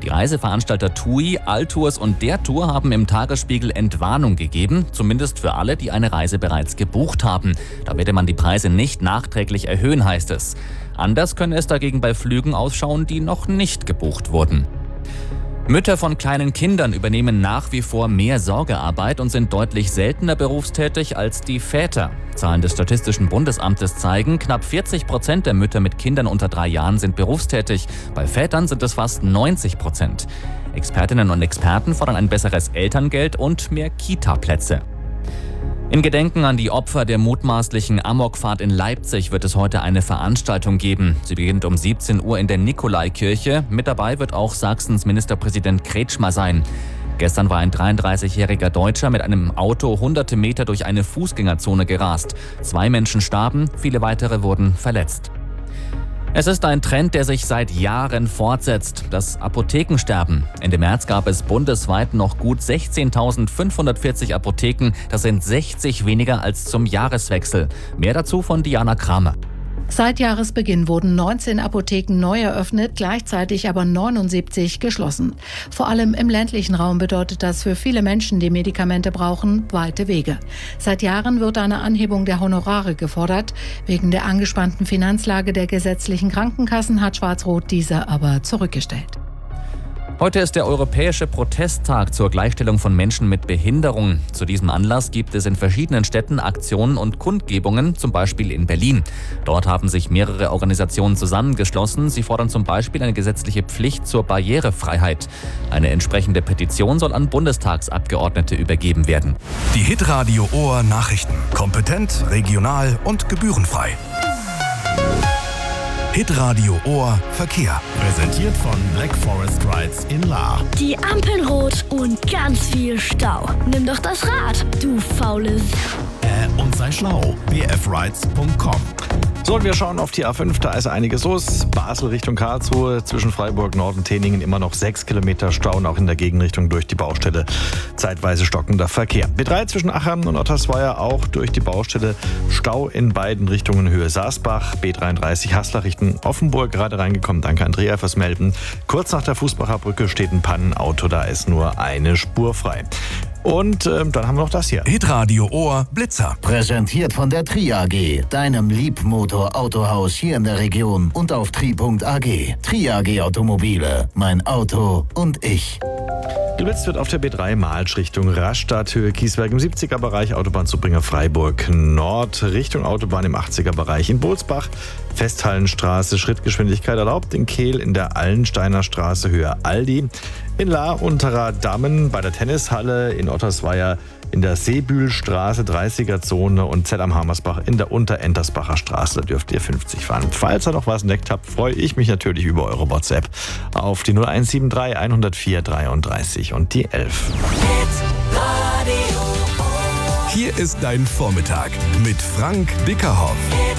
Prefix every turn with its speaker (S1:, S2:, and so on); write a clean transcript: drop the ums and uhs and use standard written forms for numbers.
S1: Die Reiseveranstalter TUI, Altours und der Tour haben im Tagesspiegel Entwarnung gegeben, zumindest für alle, die eine Reise bereits gebucht haben. Da werde man die Preise nicht nachträglich erhöhen, heißt es. Anders könne es dagegen bei Flügen ausschauen, die noch nicht gebucht wurden. Mütter von kleinen Kindern übernehmen nach wie vor mehr Sorgearbeit und sind deutlich seltener berufstätig als die Väter. Zahlen des Statistischen Bundesamtes zeigen, knapp 40% der Mütter mit Kindern unter 3 Jahren sind berufstätig. Bei Vätern sind es fast 90%. Expertinnen und Experten fordern ein besseres Elterngeld und mehr Kita-Plätze. In Gedenken an die Opfer der mutmaßlichen Amokfahrt in Leipzig wird es heute eine Veranstaltung geben. Sie beginnt um 17 Uhr in der Nikolaikirche. Mit dabei wird auch Sachsens Ministerpräsident Kretschmer sein. Gestern war ein 33-jähriger Deutscher mit einem Auto hunderte Meter durch eine Fußgängerzone gerast. 2 Menschen starben, viele weitere wurden verletzt. Es ist ein Trend, der sich seit Jahren fortsetzt, das Apothekensterben. Ende März gab es bundesweit noch gut 16.540 Apotheken. Das sind 60 weniger als zum Jahreswechsel. Mehr dazu von Diana Kramer.
S2: Seit Jahresbeginn wurden 19 Apotheken neu eröffnet, gleichzeitig aber 79 geschlossen. Vor allem im ländlichen Raum bedeutet das für viele Menschen, die Medikamente brauchen, weite Wege. Seit Jahren wird eine Anhebung der Honorare gefordert. Wegen der angespannten Finanzlage der gesetzlichen Krankenkassen hat Schwarz-Rot diese aber zurückgestellt.
S1: Heute ist der Europäische Protesttag zur Gleichstellung von Menschen mit Behinderung. Zu diesem Anlass gibt es in verschiedenen Städten Aktionen und Kundgebungen, zum Beispiel in Berlin. Dort haben sich mehrere Organisationen zusammengeschlossen. Sie fordern zum Beispiel eine gesetzliche Pflicht zur Barrierefreiheit. Eine entsprechende Petition soll an Bundestagsabgeordnete übergeben werden.
S3: Die Hitradio Ohr Nachrichten. Kompetent, regional und gebührenfrei. Hitradio Ohr Verkehr.
S4: Präsentiert von Black Forest Rides in Lahr.
S5: Die Ampeln rot und ganz viel Stau. Nimm doch das Rad, du faules.
S4: Und sei schlau. bfrides.com.
S6: So, und wir schauen auf die A5, da ist einiges los. Basel Richtung Karlsruhe, zwischen Freiburg, Nord und Teningen immer noch 6 Kilometer Stau und auch in der Gegenrichtung durch die Baustelle zeitweise stockender Verkehr. B3 zwischen Achern und Ottersweier auch durch die Baustelle Stau in beiden Richtungen Höhe Saasbach. B33 Haslach Richtung Offenburg gerade reingekommen. Danke Andrea fürs Melden. Kurz nach der Fußbacher Brücke steht ein Pannenauto, da ist nur eine Spur frei. Und dann haben wir noch das hier.
S3: Hitradio Ohr Blitzer.
S7: Präsentiert von der Tri AG, deinem Liebmotor-Autohaus hier in der Region und auf tri.ag. Tri AG Automobile, mein Auto und ich.
S6: Geblitzt wird auf der B3 Malsch Richtung Rastatt, Höhe Kiesberg im 70er-Bereich, Autobahnzubringer Freiburg Nord, Richtung Autobahn im 80er-Bereich in Bolsbach, Festhallenstraße, Schrittgeschwindigkeit erlaubt, in Kehl in der Allensteiner Straße, Höhe Aldi, in Lahr Unterer Dammen bei der Tennishalle, in Ottersweier in der Seebühlstraße, 30er-Zone und Zell am Hammersbach in der Unterentersbacher Straße. Da dürft ihr 50 fahren. Falls ihr noch was entdeckt habt, freue ich mich natürlich über eure WhatsApp auf die 0173 104 33 und die 11.
S3: Hier ist dein Vormittag mit Frank Bickerhoff.